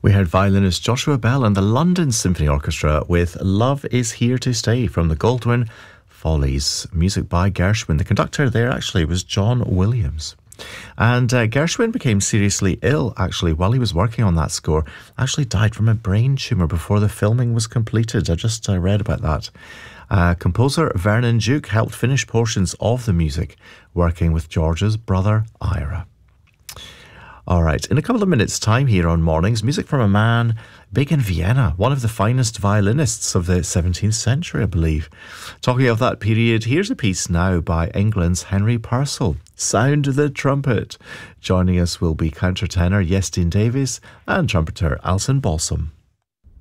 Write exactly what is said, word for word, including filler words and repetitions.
We heard violinist Joshua Bell and the London Symphony Orchestra with Love Is Here to Stay from the Goldwyn Follies. Music by Gershwin. The conductor there actually was John Williams. And uh, Gershwin became seriously ill, actually, while he was working on that score. Actually died from a brain tumour before the filming was completed. I just uh, read about that. Uh, composer Vernon Duke helped finish portions of the music, working with George's brother Ira. All right, in a couple of minutes' time here on Mornings, music from a man big in Vienna, one of the finest violinists of the seventeenth century, I believe. Talking of that period, here's a piece now by England's Henry Purcell, Sound the Trumpet. Joining us will be countertenor Iestyn Davies and trumpeter Alison Balsam.